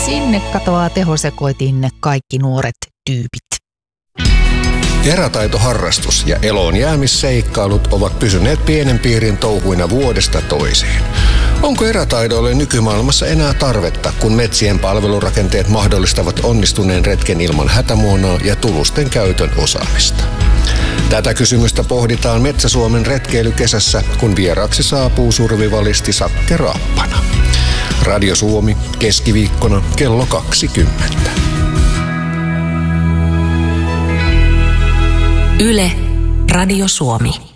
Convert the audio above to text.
Sinne katoaa tehosekoitin ne kaikki nuoret tyypit. Erätaitoharrastus ja eloon jäämisseikkailut ovat pysyneet pienen piirin touhuina vuodesta toiseen. Onko erätaidoille nykymaailmassa enää tarvetta, kun metsien palvelurakenteet mahdollistavat onnistuneen retken ilman hätämuonaa ja tulusten käytön osaamista? Tätä kysymystä pohditaan Metsä-Suomen retkeilykesässä, kun vieraaksi saapuu survivalisti Sakke Raappana. Radio Suomi, keskiviikkona kello 20. Yle, Radio Suomi.